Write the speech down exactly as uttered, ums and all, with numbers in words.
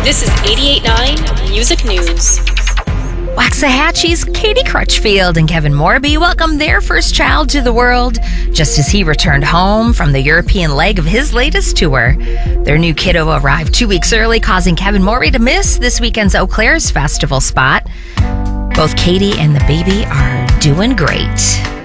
This is eighty-eight point nine Music News. Waxahachie's Katie Crutchfield and Kevin Morby welcomed their first child to the world just as he returned home from the European leg of his latest tour. Their new kiddo arrived two weeks early, causing Kevin Morby to miss this weekend's Eau Claire's festival spot. Both Katie and the baby are doing great.